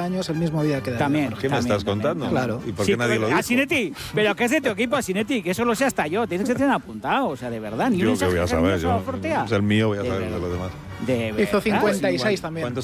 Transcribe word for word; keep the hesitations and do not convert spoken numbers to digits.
años el mismo día que David. También. Jorge. ¿Qué me También, estás también. contando? Claro. ¿Y por Sí, qué nadie lo dijo? Asinetti, pero ¿qué es de tu equipo, Asinetti? Que eso lo sé hasta yo. Tienes que tener apuntado, o sea, de verdad. Ni Yo un que voy a mensaje saber, cariñoso a yo. Fortea. Es el mío, voy a De saber de verdad. los demás. De Hizo verdad, cincuenta y sí, seis bueno. también. ¿Cuántos